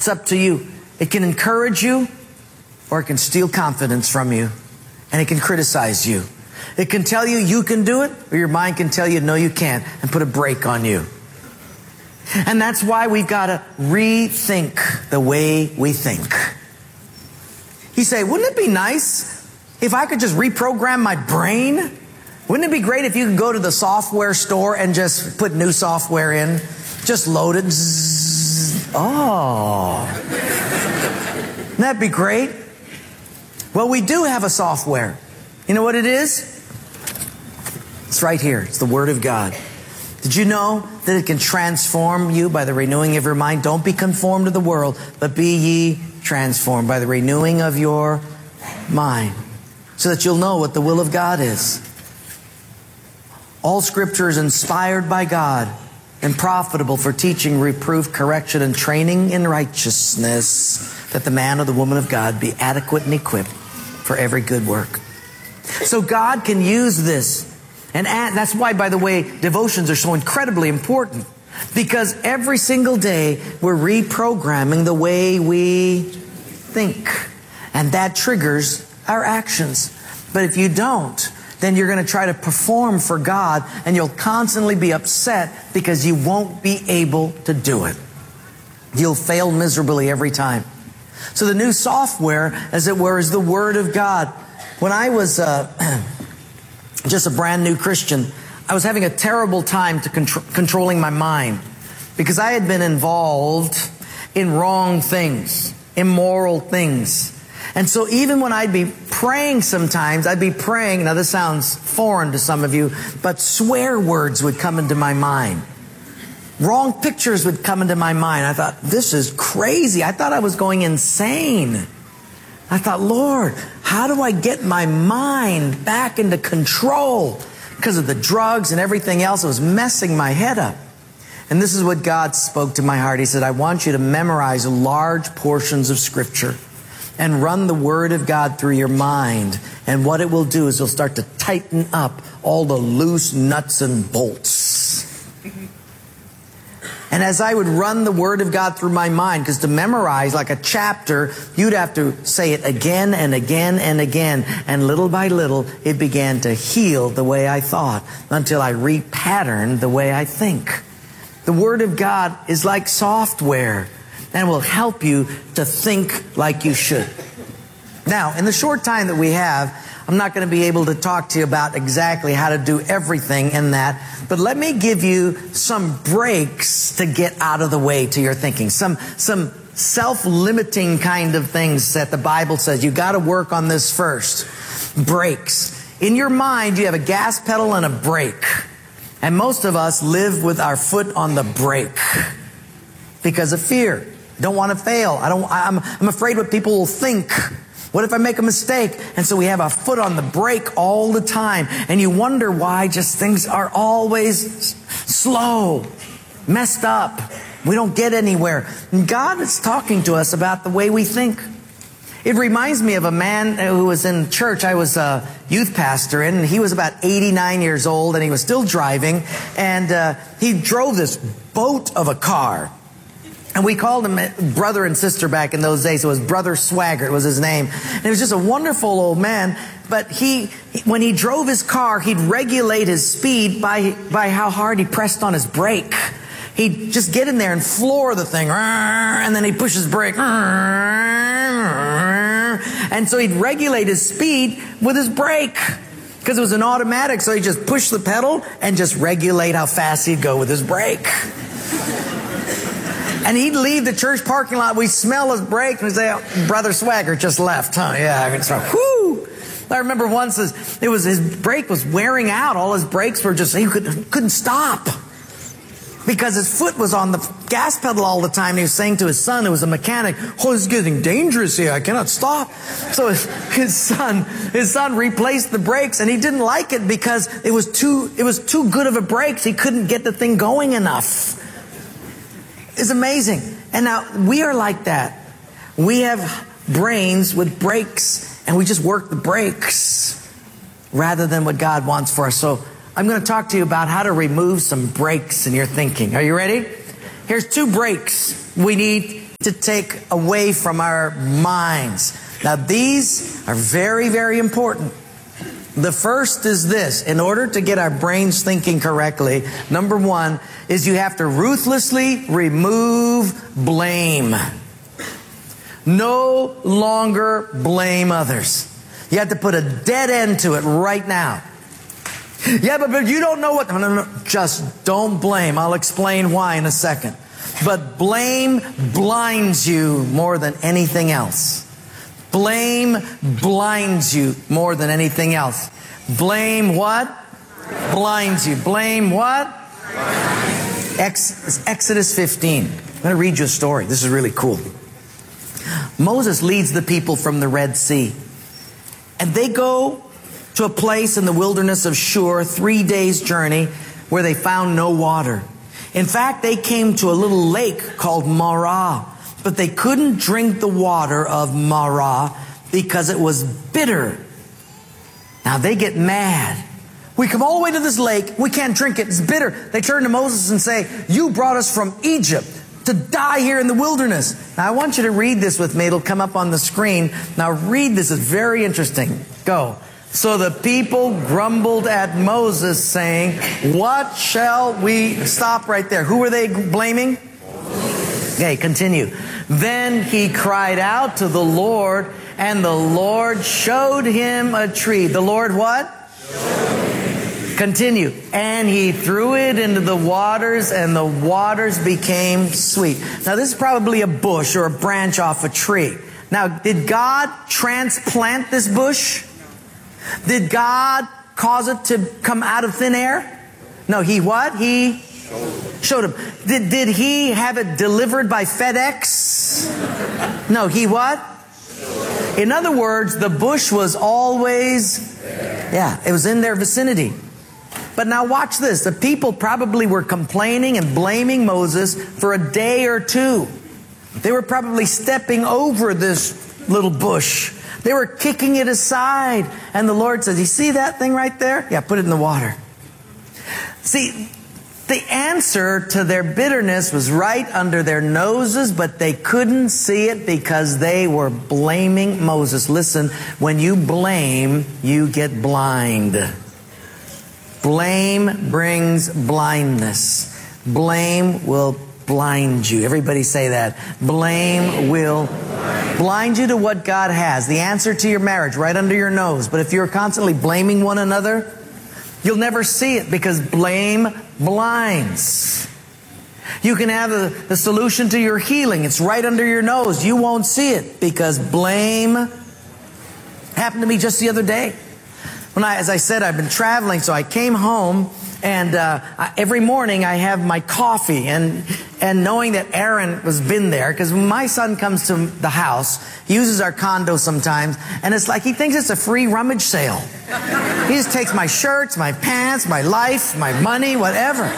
It's up to you. It can encourage you, or it can steal confidence from you, and it can criticize you. It can tell you you can do it, or your mind can tell you no you can't, and put a brake on you. And that's why we've got to rethink the way we think. You say, wouldn't it be nice if I could just reprogram my brain? Wouldn't it be great if you could go to the software store and just put new software in? Just load it. Zzz. Oh. Wouldn't that be great? Well, we do have a software. You know what it is? It's right here. It's the Word of God. Did you know that it can transform you by the renewing of your mind? Don't be conformed to the world, but be ye transformed by the renewing of your mind, so that you'll know what the will of God is. All Scripture is inspired by God and profitable for teaching, reproof, correction, and training in righteousness, that the man or the woman of God be adequate and equipped for every good work. So God can use this. And that's why, by the way, devotions are so incredibly important. Because every single day we're reprogramming the way we think. And that triggers our actions. But if you don't, then you're going to try to perform for God, and you'll constantly be upset because you won't be able to do it. You'll fail miserably every time. So the new software, as it were, is the Word of God. When I was just a brand new Christian, I was having a terrible time controlling my mind, because I had been involved in wrong things, immoral things. And so even when I'd be praying sometimes, I'd be praying, now this sounds foreign to some of you, but swear words would come into my mind. Wrong pictures would come into my mind. I thought, this is crazy. I thought I was going insane. I thought, Lord, how do I get my mind back into control? Because of the drugs and everything else, it was messing my head up. And this is what God spoke to my heart. He said, I want you to memorize large portions of Scripture and run the Word of God through your mind. And what it will do is it'll start to tighten up all the loose nuts and bolts. And as I would run the Word of God through my mind, because to memorize like a chapter, you'd have to say it again and again and again. And little by little, it began to heal the way I thought, until I repatterned the way I think. The Word of God is like software, and will help you to think like you should. Now, in the short time that we have, I'm not going to be able to talk to you about exactly how to do everything in that, but let me give you some breaks to get out of the way to your thinking. Some self-limiting kind of things that the Bible says you got to work on this first. Breaks. In your mind, you have a gas pedal and a brake. And most of us live with our foot on the brake because of fear. Don't want to fail. I'm afraid what people will think. What if I make a mistake? And so we have our foot on the brake all the time. And you wonder why just things are always slow, messed up. We don't get anywhere. And God is talking to us about the way we think. It reminds me of a man who was in church. I was a youth pastor, and he was about 89 years old, and he was still driving. And he drove this boat of a car. And we called him brother and sister back in those days. It was Brother Swaggart was his name. And he was just a wonderful old man. But when he drove his car, he'd regulate his speed by how hard he pressed on his brake. He'd just get in there and floor the thing. And then he'd push his brake. And so he'd regulate his speed with his brake. Because it was an automatic, so he'd just push the pedal and just regulate how fast he'd go with his brake. And he'd leave the church parking lot. We'd smell his brake, and we'd say, oh, Brother Swaggart just left, huh? Yeah. So, whoo! I remember once his brake was wearing out. All his brakes were just, he couldn't stop. Because his foot was on the gas pedal all the time. He was saying to his son, who was a mechanic, oh, this is getting dangerous here. I cannot stop. So his son replaced the brakes, and he didn't like it because it was too good of a brake. He couldn't get the thing going enough. It's amazing. And now we are like that. We have brains with brakes, and we just work the brakes rather than what God wants for us. So I'm going to talk to you about how to remove some brakes in your thinking. Are you ready? Here's 2 brakes we need to take away from our minds. Now, these are very, very important. The first is this. In order to get our brains thinking correctly, number one is you have to ruthlessly remove blame. No longer blame others. You have to put a dead end to it right now. Yeah, but you don't know what... No. Just don't blame. I'll explain why in a second. But blame blinds you more than anything else. Blame blinds you more than anything else. Blame what? Blinds you. Blame what? Exodus 15. I'm going to read you a story. This is really cool. Moses leads the people from the Red Sea. And they go to a place in the wilderness of Shur, 3 days' journey, where they found no water. In fact, they came to a little lake called Marah. But they couldn't drink the water of Marah because it was bitter. Now they get mad. We come all the way to this lake. We can't drink it. It's bitter. They turn to Moses and say, you brought us from Egypt to die here in the wilderness. Now I want you to read this with me. It'll come up on the screen. Now read this. It's very interesting. Go. So the people grumbled at Moses, saying, what shall we... Stop right there. Who were they blaming? Okay, continue. Then he cried out to the Lord, and the Lord showed him a tree. The Lord what? Continue. And he threw it into the waters, and the waters became sweet. Now this is probably a bush or a branch off a tree. Now, did God transplant this bush? Did God cause it to come out of thin air? No, he what? He showed him. Did he have it delivered by FedEx? No, he what? In other words, the bush was always, it was in their vicinity. But now watch this. The people probably were complaining and blaming Moses for a day or two. They were probably stepping over this little bush. They were kicking it aside. And the Lord says, you see that thing right there? Yeah, put it in the water. See, the answer to their bitterness was right under their noses, but they couldn't see it because they were blaming Moses. Listen, when you blame, you get blind. Blame brings blindness. Blame will blind you. Everybody say that. Blame will blind you to what God has. The answer to your marriage right under your nose. But if you're constantly blaming one another, you'll never see it because blame blinds. You can have the solution to your healing. It's right under your nose. You won't see it because blame happened to me just the other day. As I said, I've been traveling, so I came home, and every morning I have my coffee, and knowing that Aaron was been there, because when my son comes to the house, he uses our condo sometimes, and it's like he thinks it's a free rummage sale. He just takes my shirts, my pants, my life, my money, whatever.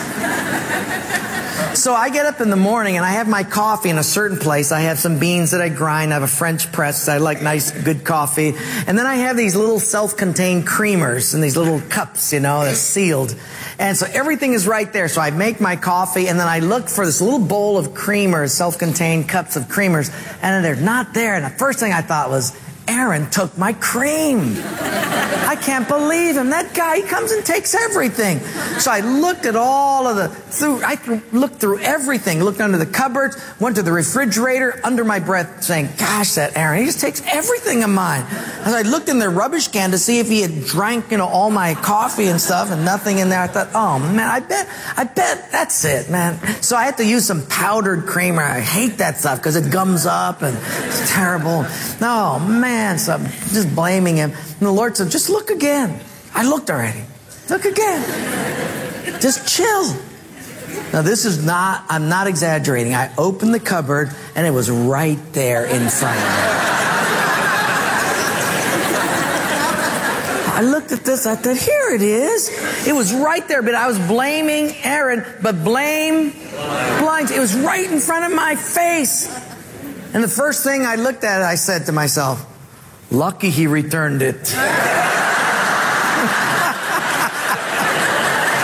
So I get up in the morning and I have my coffee in a certain place. I have some beans that I grind. I have a French press. I like nice, good coffee. And then I have these little self-contained creamers in these little cups, that's sealed. And so everything is right there. So I make my coffee and then I look for this little bowl of creamers, self-contained cups of creamers, and they're not there. And the first thing I thought was, Aaron took my cream. I can't believe him. That guy, he comes and takes everything. So I looked at all of looked through everything, looked under the cupboards, went to the refrigerator, under my breath saying, gosh, that Aaron, he just takes everything of mine. As I looked in the rubbish can to see if he had drank, all my coffee and stuff, and nothing in there. I thought, oh man, I bet that's it, man. So I had to use some powdered creamer. I hate that stuff because it gums up and it's terrible. Oh man. So I'm just blaming him. And the Lord said, just look again. I looked already. Look again. Just chill. Now this is not, I'm not exaggerating. I opened the cupboard and it was right there in front of me. I looked at this, I thought, here it is. It was right there, but I was blaming Aaron, but blame blinds. It was right in front of my face. And the first thing I looked at, I said to myself, lucky he returned it.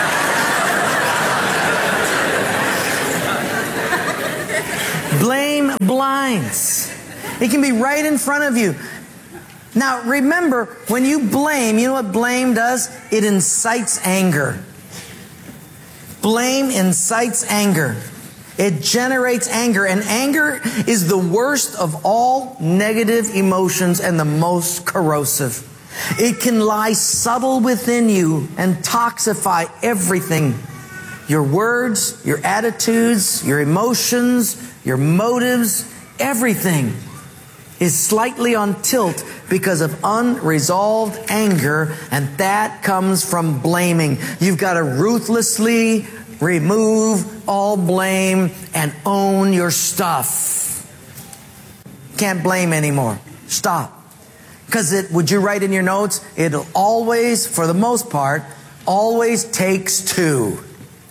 Blame blinds. It can be right in front of you. Now, remember, when you blame, you know what blame does? It incites anger. Blame incites anger. It generates anger. And anger is the worst of all negative emotions and the most corrosive. It can lie subtle within you and toxify everything. Your words, your attitudes, your emotions, your motives, everything is slightly on tilt because of unresolved anger, and that comes from blaming. You've got to ruthlessly remove all blame and own your stuff. Can't blame anymore. Stop. Because would you write in your notes, it'll always, for the most part, always takes two.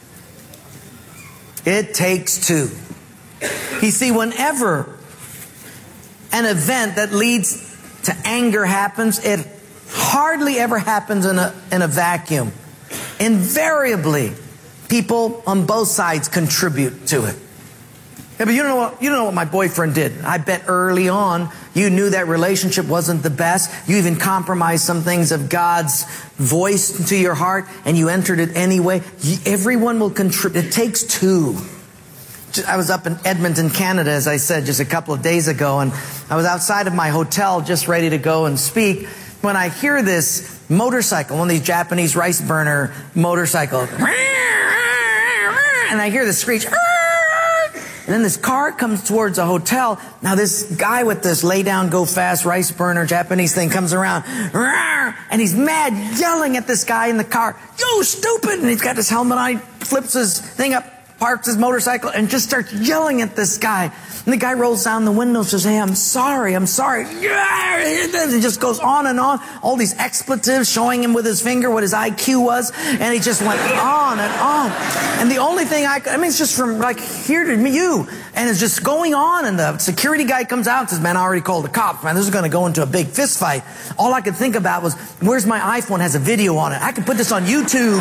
It takes two. You see, whenever an event that leads to anger happens, it hardly ever happens in a vacuum. Invariably, people on both sides contribute to it. Yeah, but you don't know what my boyfriend did. I bet early on you knew that relationship wasn't the best. You even compromised some things of God's voice into your heart, and you entered it anyway. Everyone will contribute. It takes two. I was up in Edmonton, Canada, as I said, just a couple of days ago, and I was outside of my hotel just ready to go and speak when I hear this motorcycle, one of these Japanese rice burner motorcycles, and I hear the screech, and then this car comes towards a hotel. Now this guy with this lay down, go fast rice burner Japanese thing comes around, and he's mad, yelling at this guy in the car, "You stupid!" And he's got his helmet on, he flips his thing up, parks his motorcycle, and just starts yelling at this guy. And the guy rolls down the window and says, "Hey, I'm sorry. And it just goes on and on. All these expletives, showing him with his finger what his IQ was. And he just went on and on. And the only thing it's just from like here to you. And it's just going on. And the security guy comes out and says, "Man, I already called the cops. Man, this is going to go into a big fist fight." All I could think about was, where's my iPhone? Has a video on it. I could put this on YouTube.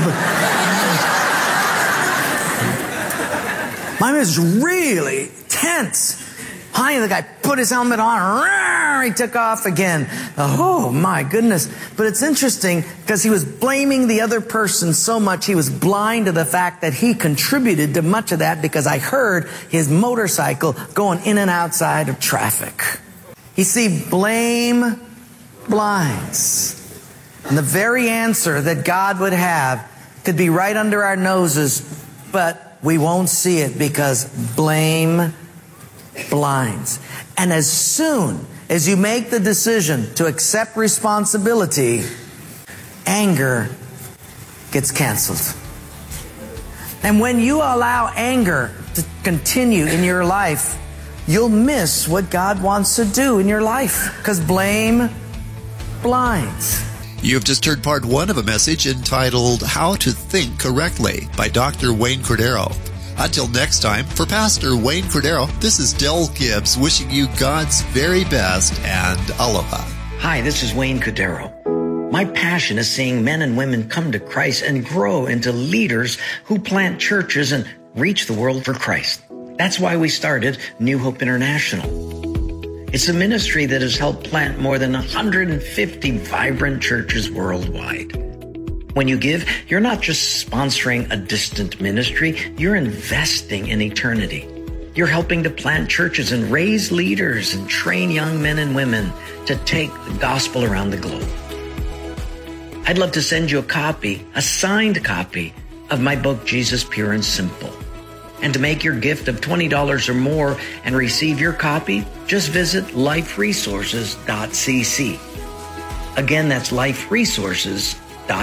Mine was really tense. Finally, the guy put his helmet on. He took off again. Oh, my goodness. But it's interesting because he was blaming the other person so much, he was blind to the fact that he contributed to much of that because I heard his motorcycle going in and outside of traffic. You see, blame blinds. And the very answer that God would have could be right under our noses, but we won't see it because blame blinds. And as soon as you make the decision to accept responsibility, anger gets canceled. And when you allow anger to continue in your life, you'll miss what God wants to do in your life because blame blinds. You've just heard part one of a message entitled How to Think Correctly by Dr. Wayne Cordeiro. Until next time, for Pastor Wayne Cordeiro, this is Del Gibbs wishing you God's very best and aloha. Hi, this is Wayne Cordeiro. My passion is seeing men and women come to Christ and grow into leaders who plant churches and reach the world for Christ. That's why we started New Hope International. It's a ministry that has helped plant more than 150 vibrant churches worldwide. When you give, you're not just sponsoring a distant ministry, you're investing in eternity. You're helping to plant churches and raise leaders and train young men and women to take the gospel around the globe. I'd love to send you a signed copy of my book, Jesus Pure and Simple. And to make your gift of $20 or more and receive your copy, just visit liferesources.cc. Again, that's liferesources.cc.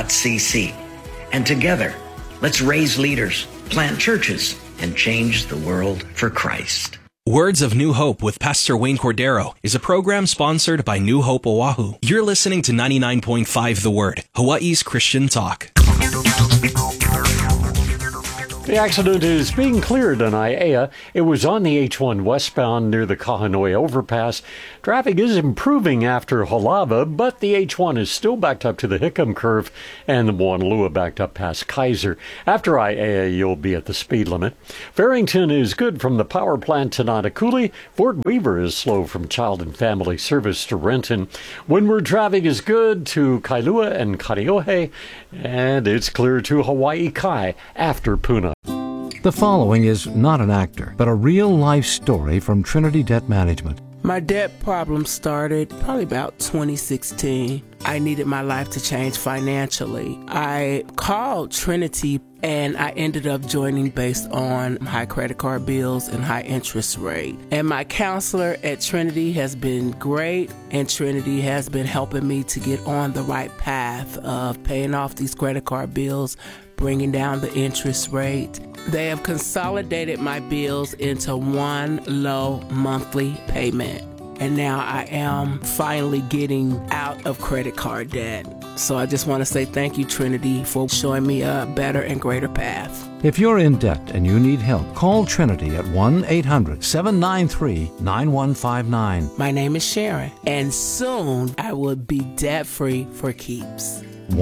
And together, let's raise leaders, plant churches, and change the world for Christ. Words of New Hope with Pastor Wayne Cordeiro is a program sponsored by New Hope Oahu. You're listening to 99.5 The Word, Hawaii's Christian talk. The accident is being cleared on Aiea. It was on the H1 westbound near the Kahanoi overpass. Traffic is improving after Halava, but the H1 is still backed up to the Hickam curve, and the Moanalua backed up past Kaiser. After Aiea, you'll be at the speed limit. Farrington is good from the power plant to Nanakuli. Fort Weaver is slow from Child and Family Service to Renton. Windward traffic is good to Kailua and Kaneohe, and it's clear to Hawaii Kai after Puna. The following is not an actor, but a real-life story from Trinity Debt Management. My debt problem started probably about 2016. I needed my life to change financially. I called Trinity and I ended up joining based on high credit card bills and high interest rate. And my counselor at Trinity has been great, and Trinity has been helping me to get on the right path of paying off these credit card bills, bringing down the interest rate. They have consolidated my bills into one low monthly payment. And now I am finally getting out of credit card debt. So I just want to say thank you, Trinity, for showing me a better and greater path. If you're in debt and you need help, call Trinity at 1-800-793-9159. My name is Sharon, and soon I will be debt-free for keeps.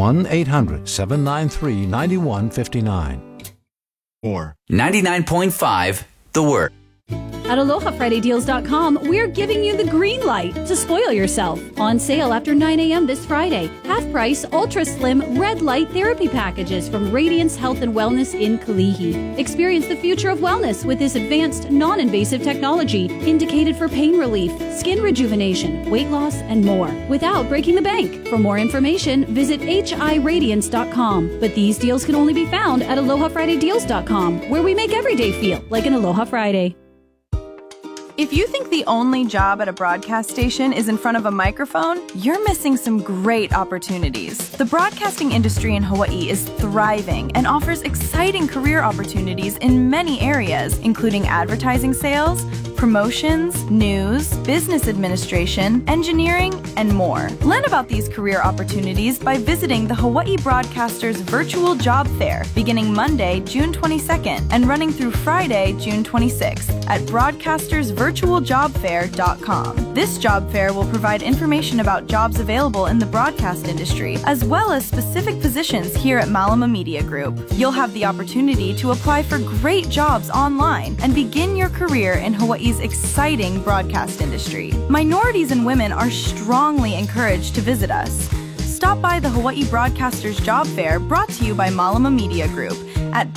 1-800-793-9159. Or 99.5 The Word. At AlohaFridayDeals.com, we're giving you the green light to spoil yourself. On sale after 9 a.m. this Friday. Half-price, ultra-slim, red light therapy packages from Radiance Health and Wellness in Kalihi. Experience the future of wellness with this advanced, non-invasive technology indicated for pain relief, skin rejuvenation, weight loss, and more, without breaking the bank. For more information, visit HIRadiance.com. But these deals can only be found at AlohaFridayDeals.com, where we make every day feel like an Aloha Friday. If you think the only job at a broadcast station is in front of a microphone, you're missing some great opportunities. The broadcasting industry in Hawaii is thriving and offers exciting career opportunities in many areas, including advertising sales, promotions, news, business administration, engineering, and more. Learn about these career opportunities by visiting the Hawaii Broadcasters Virtual Job Fair, beginning Monday, June 22nd, and running through Friday, June 26th, at broadcastersvirtualjobfair.com. This job fair will provide information about jobs available in the broadcast industry, as well as specific positions here at Malama Media Group. You'll have the opportunity to apply for great jobs online and begin your career in Hawaii's exciting broadcast industry. Minorities and women are strongly encouraged to visit us. Stop by the Hawaii Broadcasters Job Fair, brought to you by Malama Media Group, at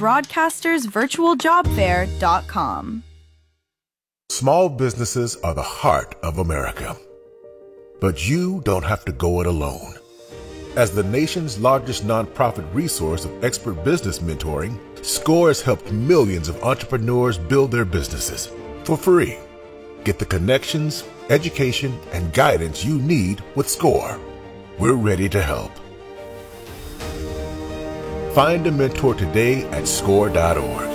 broadcastersvirtualjobfair.com. Small businesses are the heart of America. But you don't have to go it alone. As the nation's largest nonprofit resource of expert business mentoring, SCORE has helped millions of entrepreneurs build their businesses for free. Get the connections, education, and guidance you need with SCORE. We're ready to help. Find a mentor today at score.org.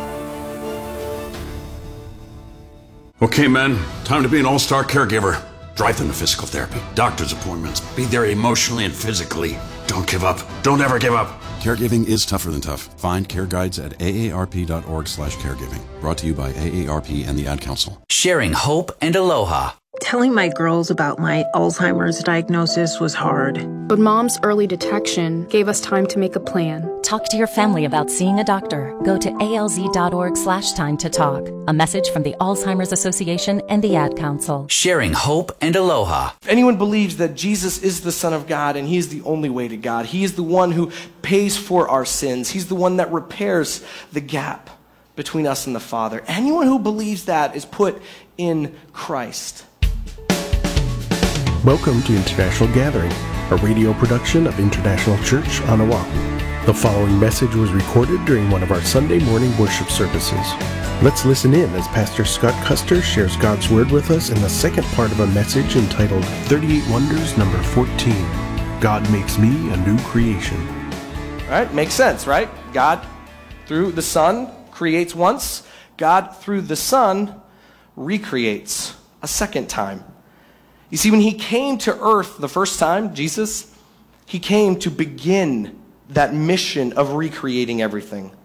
Okay, men, time to be an all-star caregiver. Drive them to physical therapy, doctor's appointments, be there emotionally and physically. Don't give up. Don't ever give up. Caregiving is tougher than tough. Find care guides at aarp.org/caregiving. Brought to you by AARP and the Ad Council. Sharing hope and aloha. Telling my girls about my Alzheimer's diagnosis was hard. But Mom's early detection gave us time to make a plan. Talk to your family about seeing a doctor. Go to alz.org/time to talk. A message from the Alzheimer's Association and the Ad Council. Sharing hope and aloha. If anyone believes that Jesus is the Son of God and He is the only way to God, He is the one who pays for our sins. He's the one that repairs the gap between us and the Father. Anyone who believes that is put in Christ. Welcome to International Gathering, a radio production of International Church on Oahu. The following message was recorded during one of our Sunday morning worship services. Let's listen in as Pastor Scott Custer shares God's Word with us in the second part of a message entitled 38 Wonders, number 14. God makes me a new creation. All right, makes sense, right? God, through the Son, creates once. God, through the Son, recreates a second time. You see, when He came to earth the first time, Jesus, He came to begin that mission of recreating everything.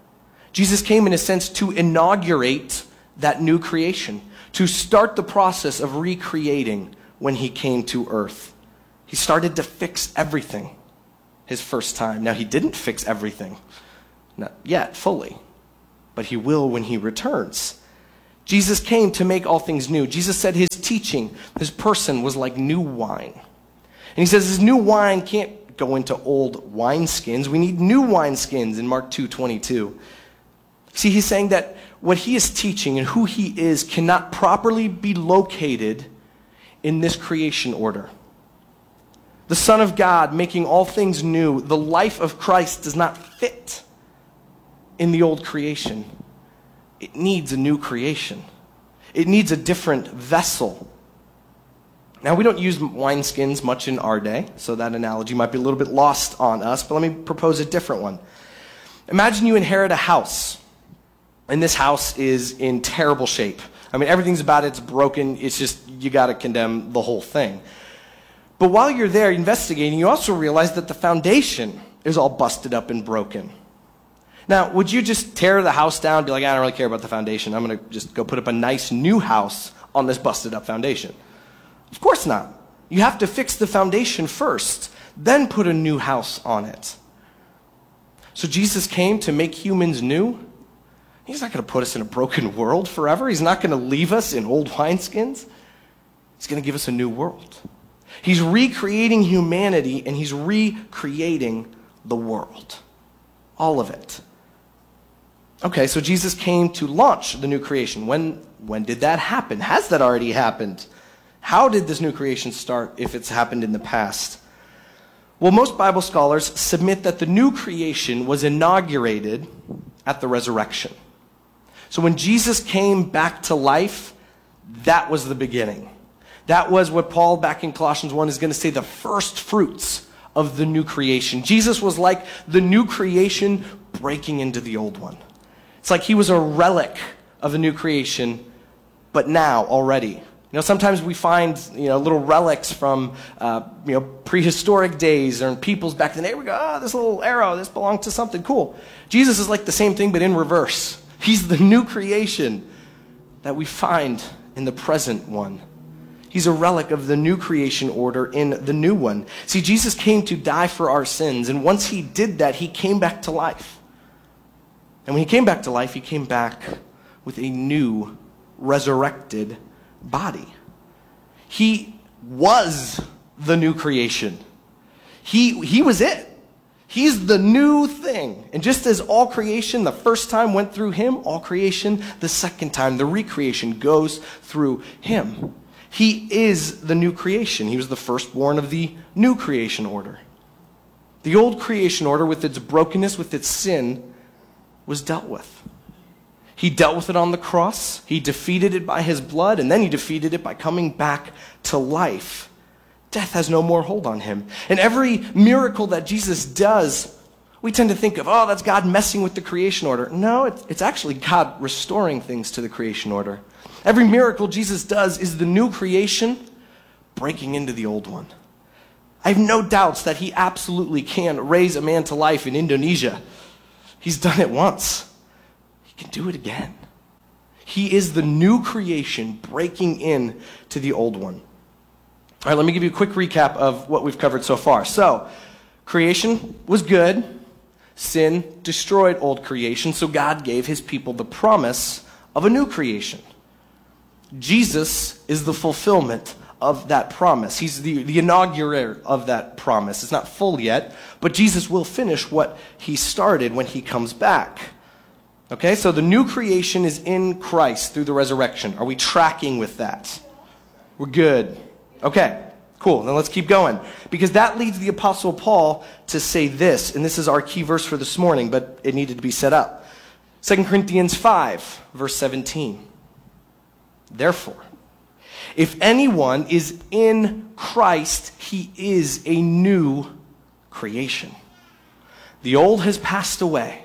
Jesus came, in a sense, to inaugurate that new creation, to start the process of recreating when he came to earth. He started to fix everything his first time. Now, he didn't fix everything, not yet, fully, but he will when he returns. Jesus came to make all things new. Jesus said his teaching, his person, was like new wine. And he says his new wine can't go into old wineskins. We need new wineskins in Mark 2:22. See, he's saying that what he is teaching and who he is cannot properly be located in this creation order. The Son of God making all things new, the life of Christ does not fit in the old creation. It needs a new creation. It needs a different vessel. Now, we don't use wineskins much in our day, so that analogy might be a little bit lost on us, but let me propose a different one. Imagine you inherit a house, and this house is in terrible shape. I mean, everything's about it, it's broken, it's just, you got to condemn the whole thing. But while you're there investigating, you also realize that the foundation is all busted up and broken. Now, would you just tear the house down and be like, I don't really care about the foundation, I'm going to just go put up a nice new house on this busted up foundation? Of course not. You have to fix the foundation first, then put a new house on it. So Jesus came to make humans new. He's not going to put us in a broken world forever. He's not going to leave us in old wineskins. He's going to give us a new world. He's recreating humanity, and he's recreating the world. All of it. Okay, so Jesus came to launch the new creation. When did that happen? Has that already happened? How did this new creation start if it's happened in the past? Well, most Bible scholars submit that the new creation was inaugurated at the resurrection. So when Jesus came back to life, that was the beginning. That was what Paul back in Colossians 1 is going to say, the first fruits of the new creation. Jesus was like the new creation breaking into the old one. It's like he was a relic of the new creation, but now already. You know, sometimes we find, little relics from, prehistoric days or in peoples back then. There we go, this little arrow, this belonged to something cool. Jesus is like the same thing, but in reverse. He's the new creation that we find in the present one. He's a relic of the new creation order in the new one. See, Jesus came to die for our sins, and once he did that, he came back to life. And when he came back to life, he came back with a new, resurrected body. He was the new creation. He was it. He's the new thing. And just as all creation the first time went through him, all creation the second time, the recreation, goes through him. He is the new creation. He was the firstborn of the new creation order. The old creation order, with its brokenness, with its sin, was dealt with. He dealt with it on the cross. He defeated it by his blood, and then he defeated it by coming back to life. Death has no more hold on him. And every miracle that Jesus does, we tend to think of, that's God messing with the creation order. No, it's actually God restoring things to the creation order. Every miracle Jesus does is the new creation breaking into the old one. I have no doubts that he absolutely can raise a man to life in Indonesia. He's done it once. He can do it again. He is the new creation breaking in to the old one. All right, let me give you a quick recap of what we've covered so far. So, creation was good. Sin destroyed old creation, so God gave his people the promise of a new creation. Jesus is the fulfillment of that promise. He's the inaugurator of that promise. It's not full yet, but Jesus will finish what he started when he comes back. Okay, so the new creation is in Christ through the resurrection. Are we tracking with that? We're good. Okay, cool. Now let's keep going. Because that leads the Apostle Paul to say this, and this is our key verse for this morning, but it needed to be set up. 2 Corinthians 5, verse 17. Therefore, if anyone is in Christ, he is a new creation. The old has passed away.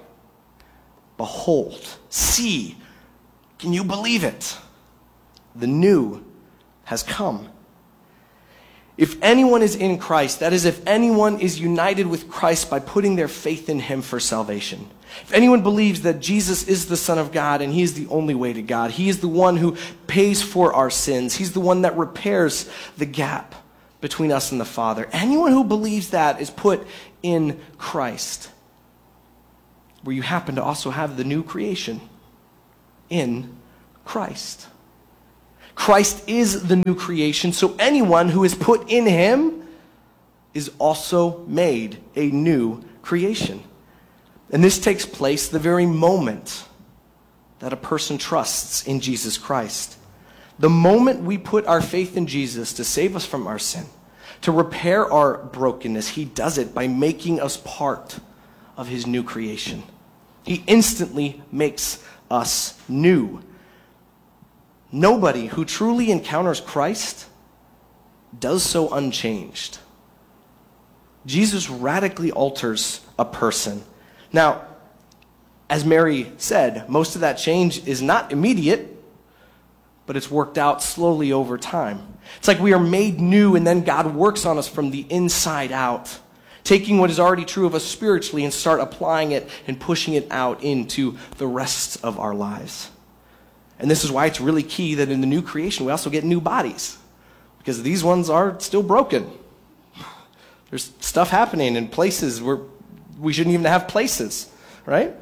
Behold, see, can you believe it? The new has come. If anyone is in Christ, that is, if anyone is united with Christ by putting their faith in him for salvation. If anyone believes that Jesus is the Son of God and he is the only way to God, he is the one who pays for our sins, he's the one that repairs the gap between us and the Father. Anyone who believes that is put in Christ, where you happen to also have the new creation in Christ. Christ is the new creation, so anyone who is put in him is also made a new creation. And this takes place the very moment that a person trusts in Jesus Christ. The moment we put our faith in Jesus to save us from our sin, to repair our brokenness, he does it by making us part of his new creation. He instantly makes us new. Nobody who truly encounters Christ does so unchanged. Jesus radically alters a person. Now, as Mary said, most of that change is not immediate, but it's worked out slowly over time. It's like we are made new and then God works on us from the inside out, taking what is already true of us spiritually and start applying it and pushing it out into the rest of our lives. And this is why it's really key that in the new creation we also get new bodies, because these ones are still broken. There's stuff happening in places where we shouldn't even have places, right?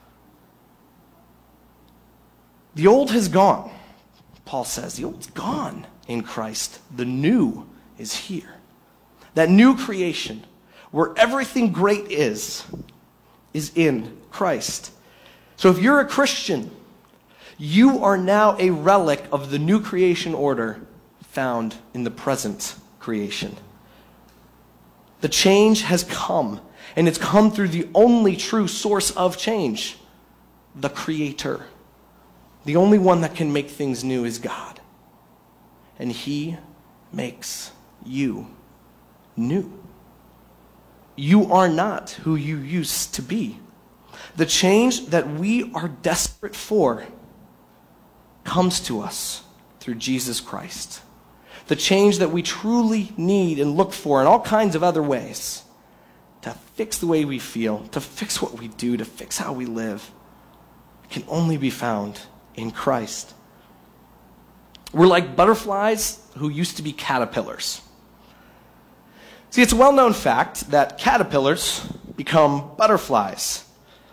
The old has gone, Paul says. The old's gone in Christ. The new is here. That new creation, where everything great is in Christ. So if you're a Christian, you are now a relic of the new creation order found in the present creation. The change has come, and it's come through the only true source of change, the Creator. The only one that can make things new is God. And he makes you new. You are not who you used to be. The change that we are desperate for comes to us through Jesus Christ. The change that we truly need and look for in all kinds of other ways to fix the way we feel, to fix what we do, to fix how we live, can only be found in Christ. We're like butterflies who used to be caterpillars. See, it's a well-known fact that caterpillars become butterflies.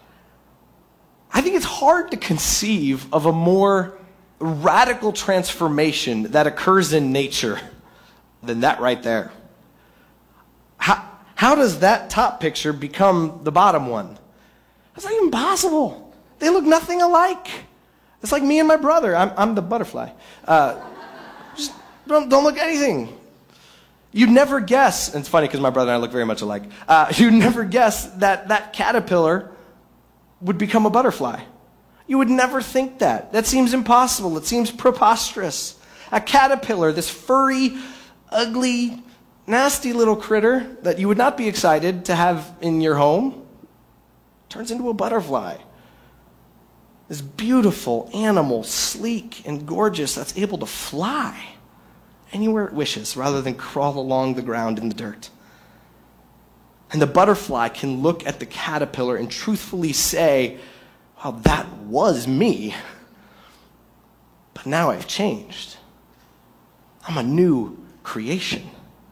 I think it's hard to conceive of a more radical transformation that occurs in nature than that right there. How does that top picture become the bottom one? That's not even possible. They look nothing alike. It's like me and my brother. I'm the butterfly. Just don't look anything. You'd never guess, and it's funny because my brother and I look very much alike. You'd never guess that caterpillar would become a butterfly. You would never think that. That seems impossible. It seems preposterous. A caterpillar, this furry, ugly, nasty little critter that you would not be excited to have in your home, turns into a butterfly. This beautiful animal, sleek and gorgeous, that's able to fly anywhere it wishes rather than crawl along the ground in the dirt. And the butterfly can look at the caterpillar and truthfully say, wow, that was me. But now I've changed. I'm a new creation.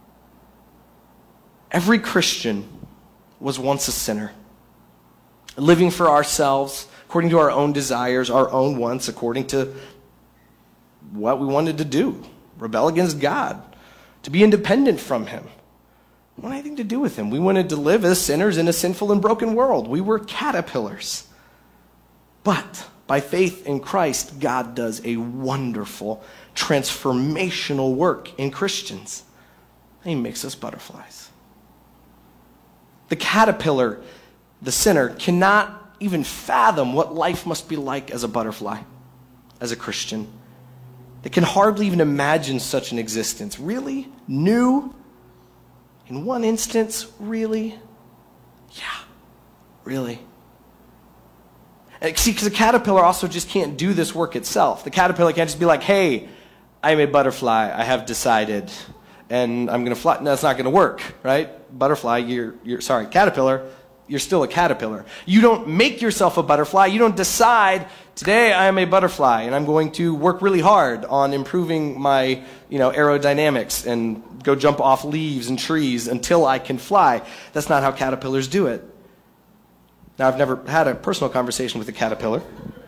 Every Christian was once a sinner, living for ourselves, according to our own desires, our own wants, according to what we wanted to do, rebel against God, to be independent from him. We didn't have anything to do with him. We wanted to live as sinners in a sinful and broken world. We were caterpillars. But by faith in Christ, God does a wonderful, transformational work in Christians. And he makes us butterflies. The caterpillar, the sinner, cannot even fathom what life must be like as a butterfly, as a Christian. They can hardly even imagine such an existence. Really? New? In one instance? Really? Yeah, really. See, because the caterpillar also just can't do this work itself. The caterpillar can't just be like, hey, I'm a butterfly, I have decided, and I'm going to fly. No, that's not going to work, right? Butterfly, caterpillar, you're still a caterpillar. You don't make yourself a butterfly. You don't decide, today I am a butterfly, and I'm going to work really hard on improving my, aerodynamics and go jump off leaves and trees until I can fly. That's not how caterpillars do it. Now, I've never had a personal conversation with a caterpillar,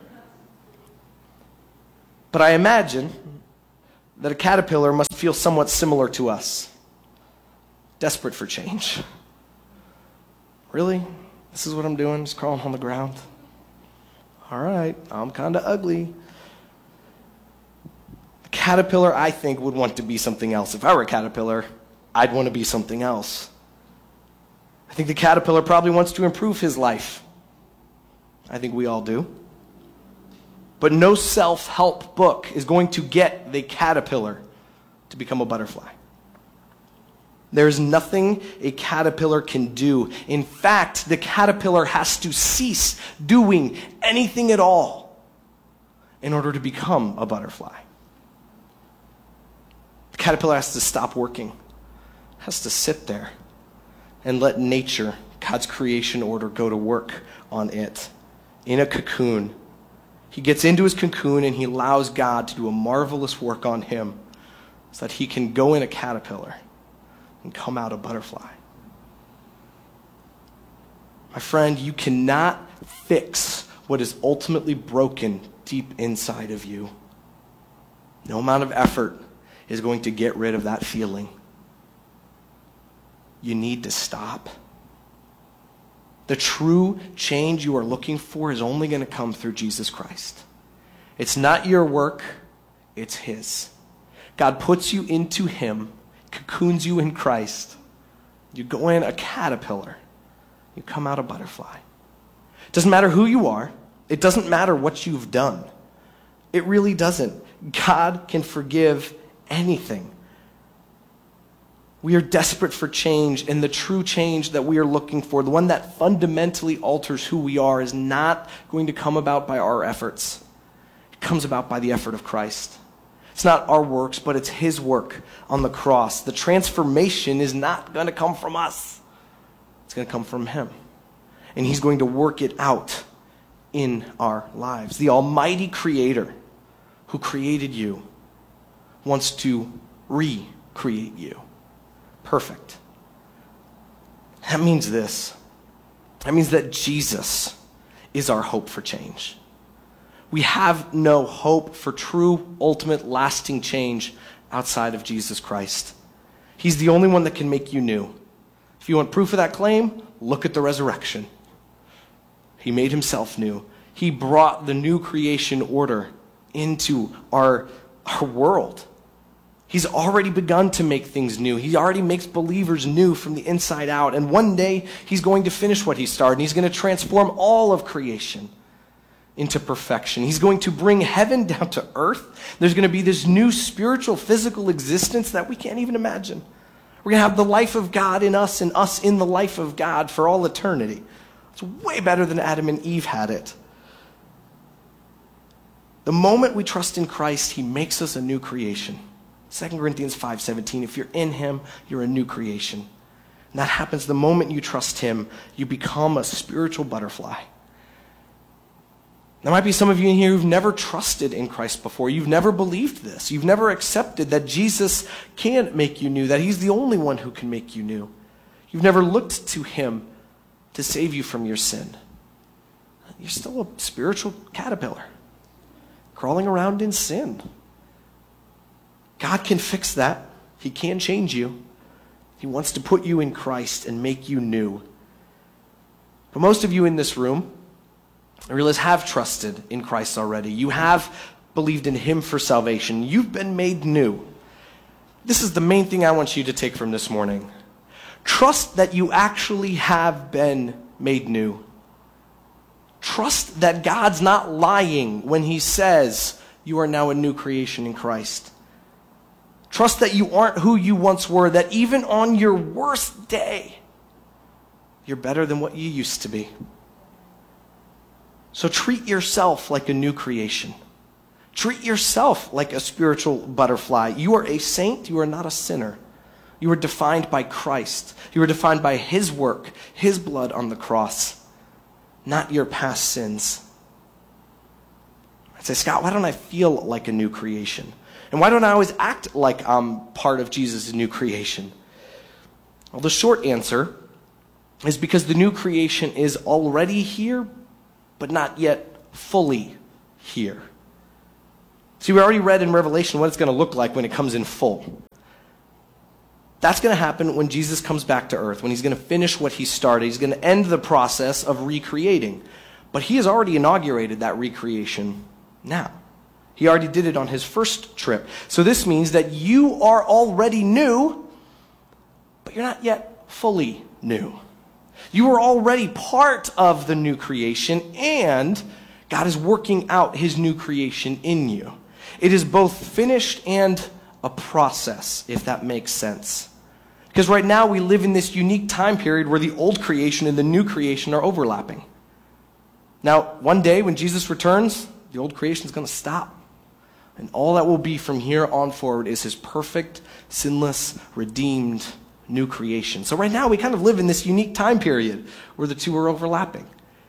but I imagine that a caterpillar must feel somewhat similar to us, desperate for change. Really? This is what I'm doing, just crawling on the ground? All right, I'm kind of ugly. A caterpillar, I think, would want to be something else. If I were a caterpillar, I'd want to be something else. I think the caterpillar probably wants to improve his life. I think we all do. But no self-help book is going to get the caterpillar to become a butterfly. There's nothing a caterpillar can do. In fact, the caterpillar has to cease doing anything at all in order to become a butterfly. The caterpillar has to stop working, has to sit there and let nature, God's creation order, go to work on it in a cocoon. He gets into his cocoon and he allows God to do a marvelous work on him so that he can go in a caterpillar and come out a butterfly. My friend, you cannot fix what is ultimately broken deep inside of you. No amount of effort is going to get rid of that feeling. You need to stop. The true change you are looking for is only going to come through Jesus Christ. It's not your work, it's his. God puts you into him, cocoons you in Christ. You go in a caterpillar, you come out a butterfly. It doesn't matter who you are. It doesn't matter what you've done. It really doesn't. God can forgive anything. We are desperate for change, and the true change that we are looking for, the one that fundamentally alters who we are, is not going to come about by our efforts. It comes about by the effort of Christ. It's not our works, but it's his work on the cross. The transformation is not going to come from us. It's going to come from him. And he's going to work it out in our lives. The almighty creator who created you wants to recreate you. Perfect. That means this. That means that Jesus is our hope for change. We have no hope for true, ultimate, lasting change outside of Jesus Christ. He's the only one that can make you new. If you want proof of that claim, look at the resurrection. He made himself new. He brought the new creation order into our world. He's already begun to make things new. He already makes believers new from the inside out. And one day, he's going to finish what he started. And he's going to transform all of creation into perfection. He's going to bring heaven down to earth. There's going to be this new spiritual, physical existence that we can't even imagine. We're going to have the life of God in us and us in the life of God for all eternity. It's way better than Adam and Eve had it. The moment we trust in Christ, he makes us a new creation. 2 Corinthians 5:17, if you're in him, you're a new creation. And that happens the moment you trust him. You become a spiritual butterfly. There might be some of you in here who've never trusted in Christ before. You've never believed this. You've never accepted that Jesus can make you new, that he's the only one who can make you new. You've never looked to him to save you from your sin. You're still a spiritual caterpillar, crawling around in sin. God can fix that. He can change you. He wants to put you in Christ and make you new. But most of you in this room, I realize, have trusted in Christ already. You have believed in him for salvation. You've been made new. This is the main thing I want you to take from this morning. Trust that you actually have been made new. Trust that God's not lying when he says you are now a new creation in Christ. Trust that you aren't who you once were, that even on your worst day, you're better than what you used to be. So treat yourself like a new creation. Treat yourself like a spiritual butterfly. You are a saint, you are not a sinner. You were defined by Christ. You were defined by his work, his blood on the cross, not your past sins. I'd say, Scott, why don't I feel like a new creation? And why don't I always act like I'm part of Jesus' new creation? Well, the short answer is because the new creation is already here, but not yet fully here. See, we already read in Revelation what it's going to look like when it comes in full. That's going to happen when Jesus comes back to earth, when he's going to finish what he started. He's going to end the process of recreating. But he has already inaugurated that recreation now. He already did it on his first trip. So this means that you are already new, but you're not yet fully new. You are already part of the new creation, and God is working out his new creation in you. It is both finished and a process, if that makes sense. Because right now we live in this unique time period where the old creation and the new creation are overlapping. Now, one day when Jesus returns, the old creation is going to stop. And all that will be from here on forward is his perfect, sinless, redeemed new creation. So right now we kind of live in this unique time period where the two are overlapping.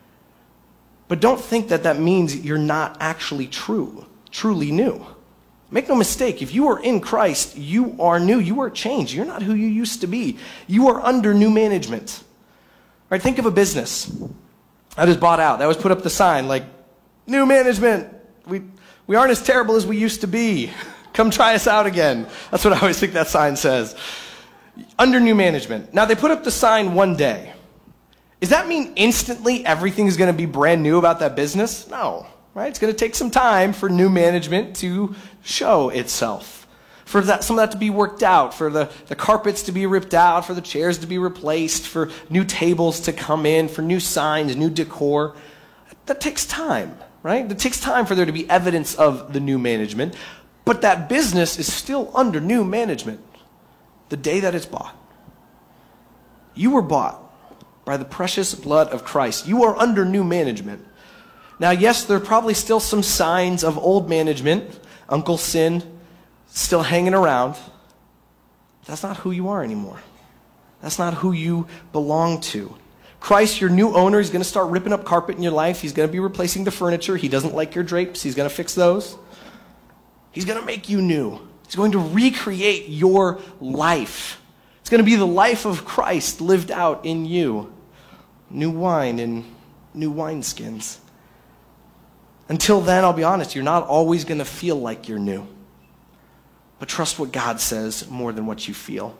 But don't think that that means you're not actually truly new. Make no mistake, if you are in Christ, you are new, you are changed. You're not who you used to be. You are under new management. All right, think of a business that was bought out, that was put up the sign like, new management, we aren't as terrible as we used to be. Come try us out again. That's what I always think that sign says. Under new management. Now, they put up the sign one day. Does that mean instantly everything is going to be brand new about that business? No. Right? It's going to take some time for new management to show itself, for some of that to be worked out, for the carpets to be ripped out, for the chairs to be replaced, for new tables to come in, for new signs, new decor. That takes time, right? It takes time for there to be evidence of the new management, but that business is still under new management the day that it's bought. You were bought by the precious blood of Christ. You are under new management. Now, yes, there are probably still some signs of old management, Uncle Sin, still hanging around. That's not who you are anymore. That's not who you belong to. Christ, your new owner, is going to start ripping up carpet in your life. He's going to be replacing the furniture. He doesn't like your drapes. He's going to fix those. He's going to make you new. He's going to recreate your life. It's going to be the life of Christ lived out in you. New wine in new wineskins. Until then, I'll be honest, you're not always going to feel like you're new. But trust what God says more than what you feel.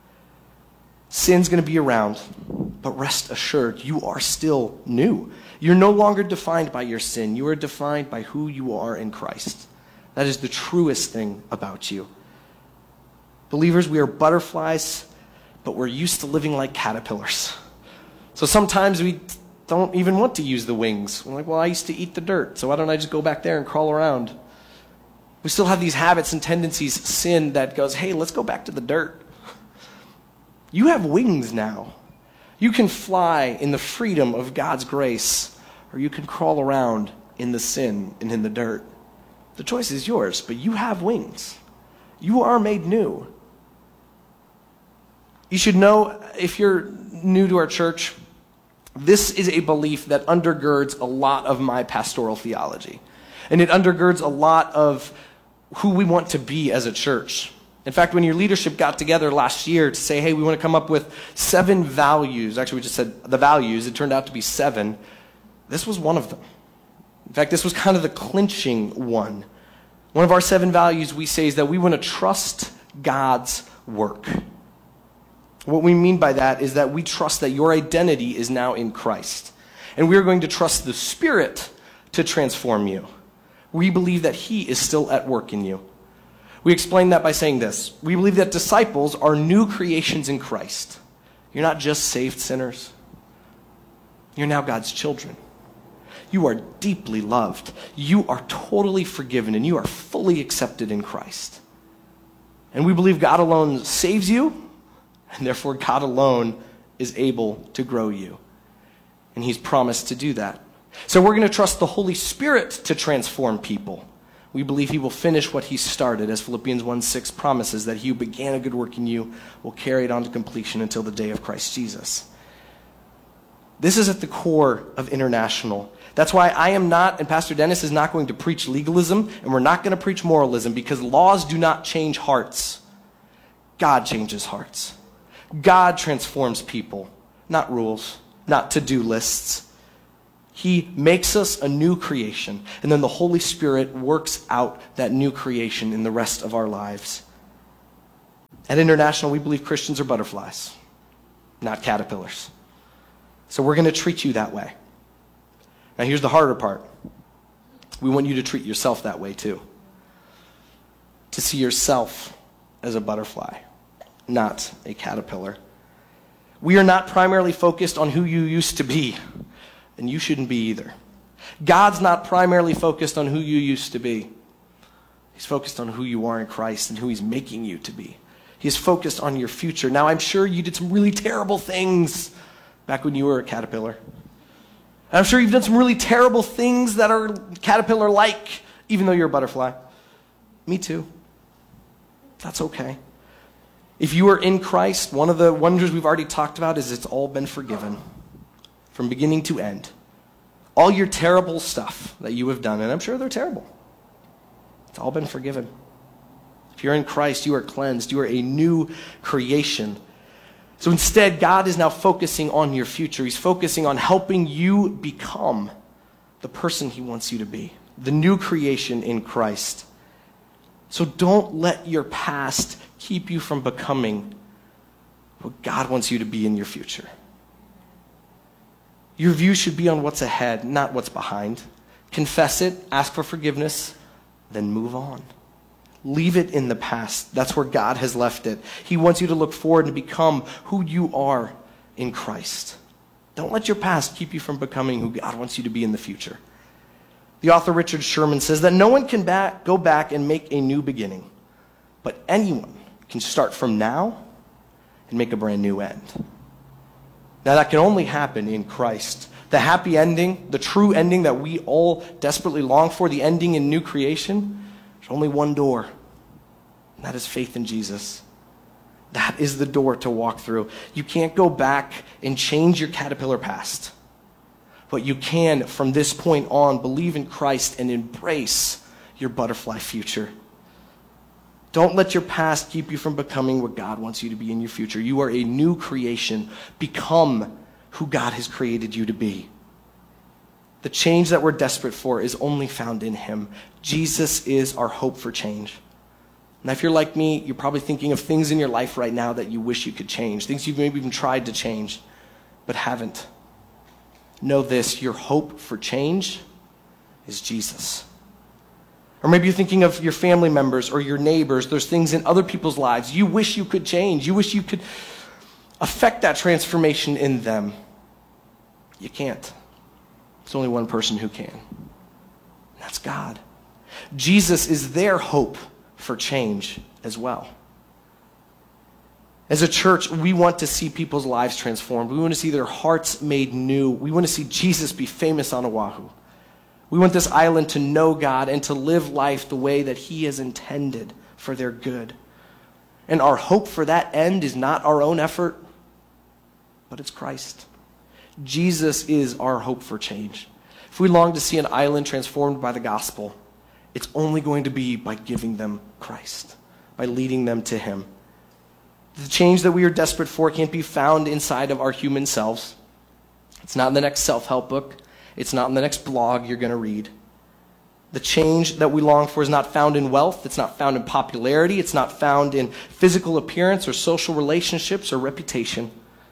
Sin's going to be around, but rest assured, you are still new. You're no longer defined by your sin. You are defined by who you are in Christ. That is the truest thing about you. Believers, we are butterflies, but we're used to living like caterpillars. So sometimes we don't even want to use the wings. We're like, well, I used to eat the dirt, so why don't I just go back there and crawl around? We still have these habits and tendencies, sin that goes, hey, let's go back to the dirt. You have wings now. You can fly in the freedom of God's grace, or you can crawl around in the sin and in the dirt. The choice is yours, but you have wings. You are made new. You should know, if you're new to our church, this is a belief that undergirds a lot of my pastoral theology. And it undergirds a lot of who we want to be as a church. In fact, when your leadership got together last year to say, hey, we want to come up with 7 values. Actually, we just said the values. It turned out to be 7. This was one of them. In fact, this was kind of the clinching one. One of our 7 values we say is that we want to trust God's work. What we mean by that is that we trust that your identity is now in Christ. And we are going to trust the Spirit to transform you. We believe that He is still at work in you. We explain that by saying this. We believe that disciples are new creations in Christ. You're not just saved sinners. You're now God's children. You are deeply loved. You are totally forgiven, and you are fully accepted in Christ. And we believe God alone saves you, and therefore God alone is able to grow you. And He's promised to do that. So we're going to trust the Holy Spirit to transform people. We believe he will finish what he started, as Philippians 1:6 promises, that he who began a good work in you will carry it on to completion until the day of Christ Jesus. This is at the core of International. That's why I am not, and Pastor Dennis is not going to preach legalism, and we're not going to preach moralism, because laws do not change hearts. God changes hearts. God transforms people, not rules, not to-do lists. He makes us a new creation, and then the Holy Spirit works out that new creation in the rest of our lives. At International, we believe Christians are butterflies, not caterpillars. So we're going to treat you that way. Now here's the harder part. We want you to treat yourself that way too. To see yourself as a butterfly, not a caterpillar. We are not primarily focused on who you used to be, and you shouldn't be either. God's not primarily focused on who you used to be. He's focused on who you are in Christ and who he's making you to be. He's focused on your future. Now, I'm sure you did some really terrible things back when you were a caterpillar. And I'm sure you've done some really terrible things that are caterpillar-like, even though you're a butterfly. Me too. That's okay. If you are in Christ, one of the wonders we've already talked about is it's all been forgiven from beginning to end. All your terrible stuff that you have done, and I'm sure they're terrible, it's all been forgiven. If you're in Christ, you are cleansed. You are a new creation. So instead, God is now focusing on your future. He's focusing on helping you become the person he wants you to be, the new creation in Christ. So don't let your past keep you from becoming what God wants you to be in your future. Your view should be on what's ahead, not what's behind. Confess it, ask for forgiveness, then move on. Leave it in the past. That's where God has left it. He wants you to look forward and become who you are in Christ. Don't let your past keep you from becoming who God wants you to be in the future. The author Richard Sherman says that no one can go back and make a new beginning, but anyone can start from now and make a brand new end. Now that can only happen in Christ. The happy ending, the true ending that we all desperately long for, the ending in new creation, there's only one door, and that is faith in Jesus. That is the door to walk through. You can't go back and change your caterpillar past, but you can, from this point on, believe in Christ and embrace your butterfly future. Don't let your past keep you from becoming what God wants you to be in your future. You are a new creation. Become who God has created you to be. The change that we're desperate for is only found in him. Jesus is our hope for change. Now, if you're like me, you're probably thinking of things in your life right now that you wish you could change, things you've maybe even tried to change, but haven't. Know this, your hope for change is Jesus. Or maybe you're thinking of your family members or your neighbors. There's things in other people's lives you wish you could change. You wish you could affect that transformation in them. You can't. There's only one person who can. And that's God. Jesus is their hope for change as well. As a church, we want to see people's lives transformed. We want to see their hearts made new. We want to see Jesus be famous on Oahu. We want this island to know God and to live life the way that he has intended for their good. And our hope for that end is not our own effort, but it's Christ. Jesus is our hope for change. If we long to see an island transformed by the gospel, it's only going to be by giving them Christ, by leading them to him. The change that we are desperate for can't be found inside of our human selves. It's not in the next self-help book. It's not in the next blog you're going to read. The change that we long for is not found in wealth. It's not found in popularity. It's not found in physical appearance or social relationships or reputation.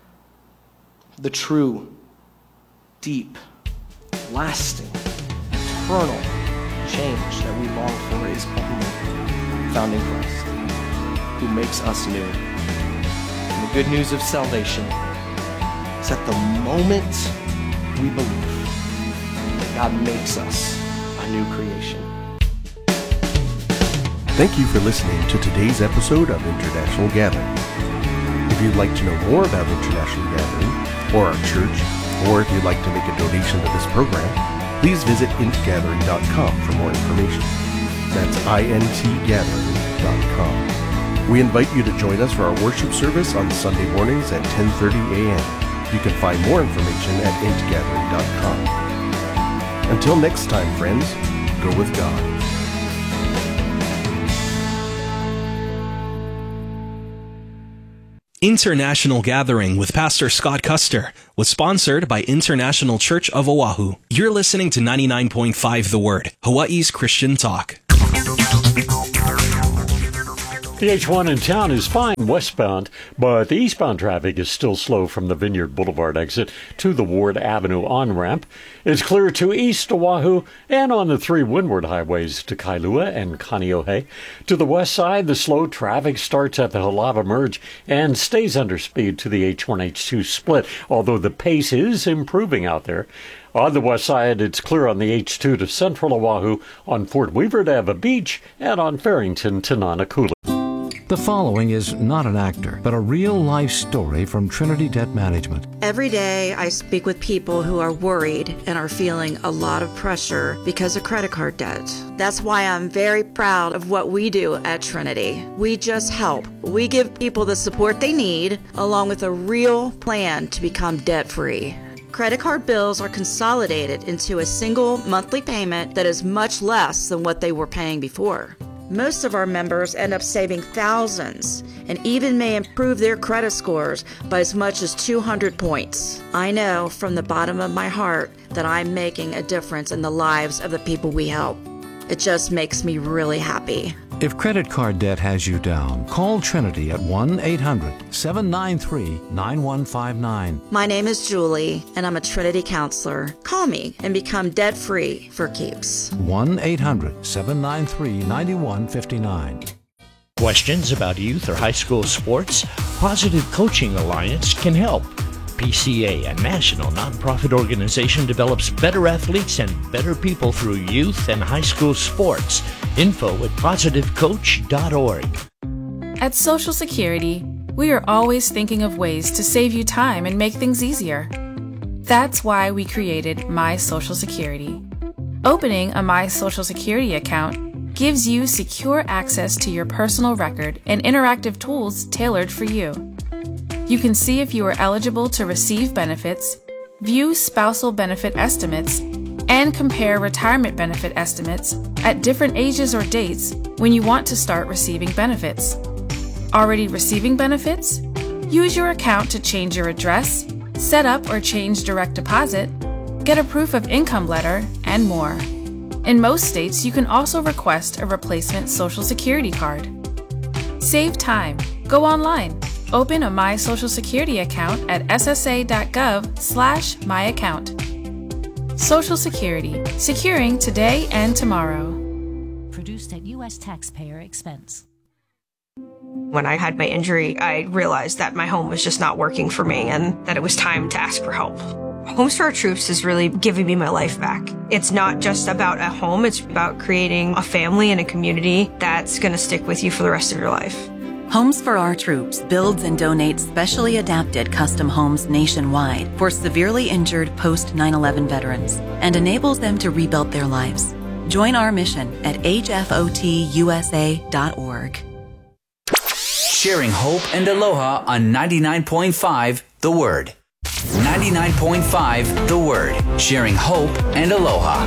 The true, deep, lasting, eternal change that we long for is only found in Christ, who makes us new. And the good news of salvation is that the moment we believe, God makes us a new creation. Thank you for listening to today's episode of International Gathering. If you'd like to know more about International Gathering or our church, or if you'd like to make a donation to this program, please visit intgathering.com for more information. That's intgathering.com. We invite you to join us for our worship service on Sunday mornings at 10:30 a.m. You can find more information at intgathering.com. Until next time, friends, go with God. International Gathering with Pastor Scott Custer was sponsored by International Church of Oahu. You're listening to 99.5 The Word, Hawaii's Christian talk. The H1 in town is fine westbound, but the eastbound traffic is still slow from the Vineyard Boulevard exit to the Ward Avenue on-ramp. It's clear to East Oahu and on the three windward highways to Kailua and Kaneohe. To the west side, the slow traffic starts at the Halava Merge and stays under speed to the H1-H2 split, although the pace is improving out there. On the west side, it's clear on the H2 to Central Oahu, on Fort Weaver to Eva Beach, and on Farrington to Nanakula. The following is not an actor, but a real-life story from Trinity Debt Management. Every day I speak with people who are worried and are feeling a lot of pressure because of credit card debt. That's why I'm very proud of what we do at Trinity. We just help. We give people the support they need, along with a real plan to become debt-free. Credit card bills are consolidated into a single monthly payment that is much less than what they were paying before. Most of our members end up saving thousands and even may improve their credit scores by as much as 200 points. I know from the bottom of my heart that I'm making a difference in the lives of the people we help. It just makes me really happy. If credit card debt has you down, call Trinity at 1-800-793-9159. My name is Julie, and I'm a Trinity counselor. Call me and become debt-free for keeps. 1-800-793-9159. Questions about youth or high school sports? Positive Coaching Alliance can help. PCA, a national nonprofit organization, develops better athletes and better people through youth and high school sports. Info at positivecoach.org. At Social Security, we are always thinking of ways to save you time and make things easier. That's why we created My Social Security. Opening a My Social Security account gives you secure access to your personal record and interactive tools tailored for you. You can see if you are eligible to receive benefits, view spousal benefit estimates, and compare retirement benefit estimates at different ages or dates when you want to start receiving benefits. Already receiving benefits? Use your account to change your address, set up or change direct deposit, get a proof of income letter, and more. In most states, you can also request a replacement Social Security card. Save time. Go online. Open a My Social Security account at ssa.gov/myaccount. Social Security, securing today and tomorrow. Produced at U.S. taxpayer expense. When I had my injury, I realized that my home was just not working for me and that it was time to ask for help. Homes for Our Troops is really giving me my life back. It's not just about a home, it's about creating a family and a community that's going to stick with you for the rest of your life. Homes for Our Troops builds and donates specially adapted custom homes nationwide for severely injured post 9/11 veterans and enables them to rebuild their lives. Join our mission at hfotusa.org. Sharing hope and aloha on 99.5 The Word. 99.5 The Word. Sharing hope and aloha.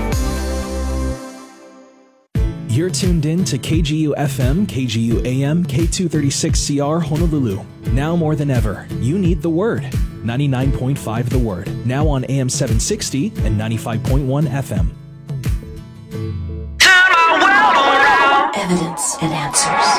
You're tuned in to KGU FM, KGU AM, K236CR Honolulu. Now more than ever, you need The Word. 99.5 The Word. Now on AM 760 and 95.1 FM. Turn my world around. Evidence and answers.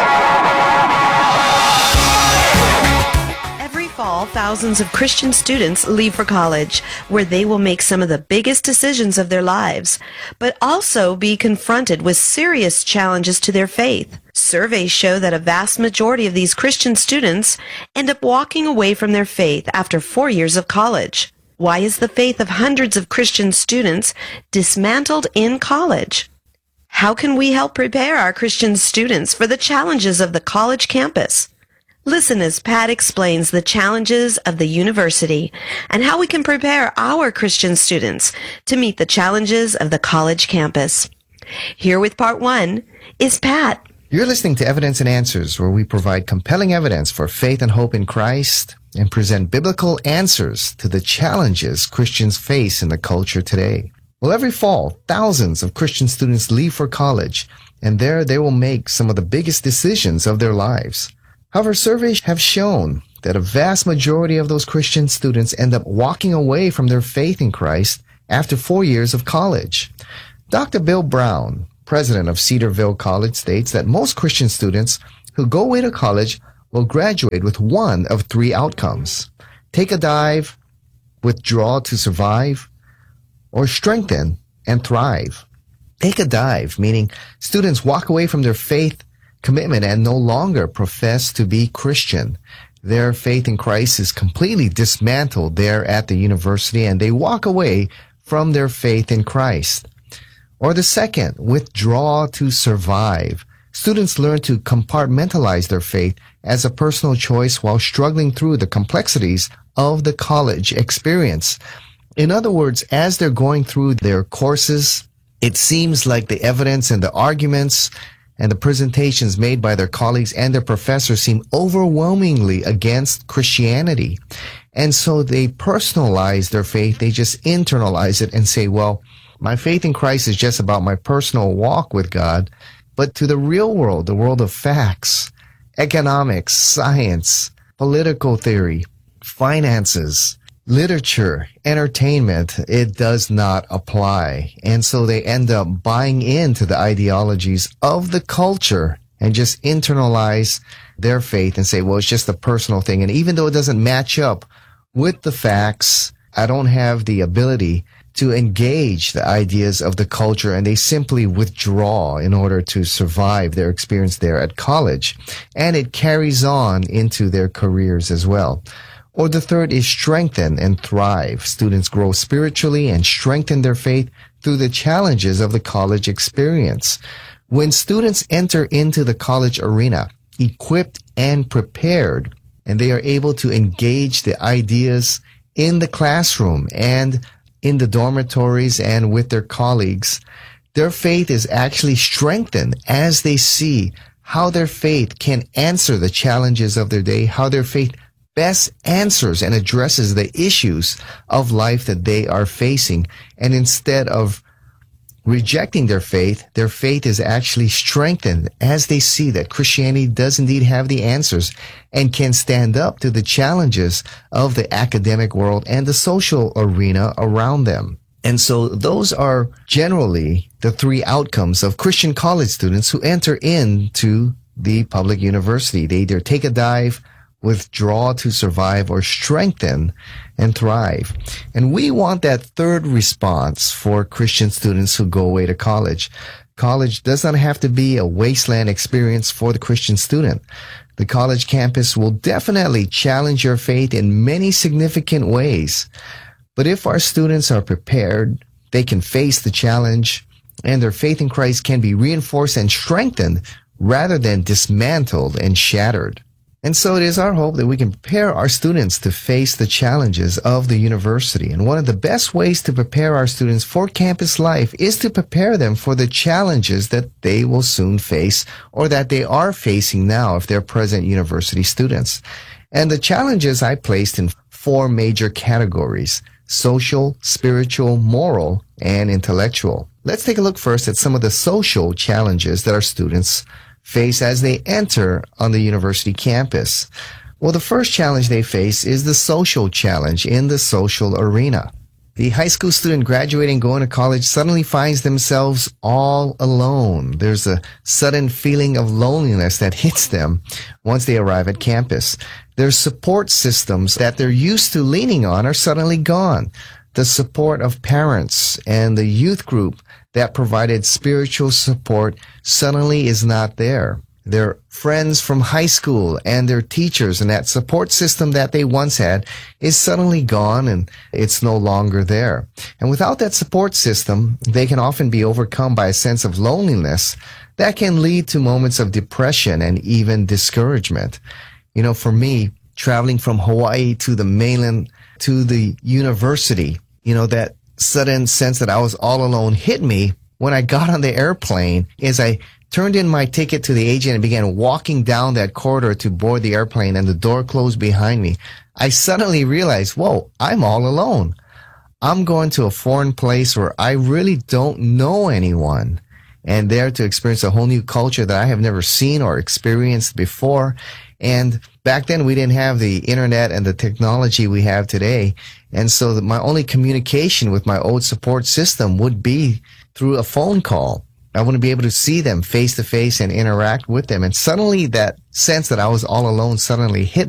Every fall, thousands of Christian students leave for college, where they will make some of the biggest decisions of their lives, but also be confronted with serious challenges to their faith. Surveys show that a vast majority of these Christian students end up walking away from their faith after 4 years of college. Why is the faith of hundreds of Christian students dismantled in college? How can we help prepare our Christian students for the challenges of the college campus? Listen as Pat explains the challenges of the university and how we can prepare our Christian students to meet the challenges of the college campus. Here with part 1 is Pat. You're listening to Evidence and Answers, where we provide compelling evidence for faith and hope in Christ and present biblical answers to the challenges Christians face in the culture today. Well, every fall, thousands of Christian students leave for college, and there they will make some of the biggest decisions of their lives. However, surveys have shown that a vast majority of those Christian students end up walking away from their faith in Christ after 4 years of college. Dr. Bill Brown, president of Cedarville College, states that most Christian students who go away to college will graduate with one of 3 outcomes: take a dive, withdraw to survive, or strengthen and thrive. Take a dive, meaning students walk away from their faith commitment and no longer profess to be Christian. Their faith in Christ is completely dismantled there at the university, and they walk away from their faith in Christ. Or the second, withdraw to survive. Students learn to compartmentalize their faith as a personal choice while struggling through the complexities of the college experience. In other words, as they're going through their courses, it seems like the evidence and the arguments and the presentations made by their colleagues and their professors seem overwhelmingly against Christianity. And so they personalize their faith. They just internalize it and say, well, my faith in Christ is just about my personal walk with God. But to the real world, the world of facts, economics, science, political theory, finances, literature, entertainment, it does not apply. And so they end up buying into the ideologies of the culture and just internalize their faith and say, well, it's just a personal thing. And even though it doesn't match up with the facts, I don't have the ability to engage the ideas of the culture, and they simply withdraw in order to survive their experience there at college. And it carries on into their careers as well. Or the third is strengthen and thrive. Students grow spiritually and strengthen their faith through the challenges of the college experience. When students enter into the college arena, equipped and prepared, and they are able to engage the ideas in the classroom and in the dormitories and with their colleagues, their faith is actually strengthened as they see how their faith can answer the challenges of their day, how their faith best answers and addresses the issues of life that they are facing. And instead of rejecting their faith is actually strengthened as they see that Christianity does indeed have the answers and can stand up to the challenges of the academic world and the social arena around them. And so those are generally the 3 outcomes of Christian college students who enter into the public university. They either take a dive, withdraw to survive, or strengthen and thrive. And we want that third response for Christian students who go away to college. College does not have to be a wasteland experience for the Christian student. The college campus will definitely challenge your faith in many significant ways. But if our students are prepared, they can face the challenge, and their faith in Christ can be reinforced and strengthened rather than dismantled and shattered. And so it is our hope that we can prepare our students to face the challenges of the university. And one of the best ways to prepare our students for campus life is to prepare them for the challenges that they will soon face, or that they are facing now if they're present university students. And the challenges I placed in 4 major categories: social, spiritual, moral, and intellectual. Let's take a look first at some of the social challenges that our students face as they enter on the university campus. Well, the first challenge they face is the social challenge in the social arena. The high school student graduating, going to college, suddenly finds themselves all alone. There's a sudden feeling of loneliness that hits them once they arrive at campus. Their support systems that they're used to leaning on are suddenly gone. The support of parents and the youth group that provided spiritual support suddenly is not there. Their friends from high school and their teachers and that support system that they once had is suddenly gone, and it's no longer there. And without that support system, they can often be overcome by a sense of loneliness that can lead to moments of depression and even discouragement. You know, for me, traveling from Hawaii to the mainland to the university, you know, that sudden sense that I was all alone hit me when I got on the airplane is I turned in my ticket to the agent and began walking down that corridor to board the airplane, and the door closed behind me. I suddenly realized, whoa, I'm all alone. I'm going to a foreign place where I really don't know anyone, and there to experience a whole new culture that I have never seen or experienced before. And back then we didn't have the internet and the technology we have today. And so my only communication with my old support system would be through a phone call. I wouldn't be able to see them face to face and interact with them. And suddenly that sense that I was all alone suddenly hit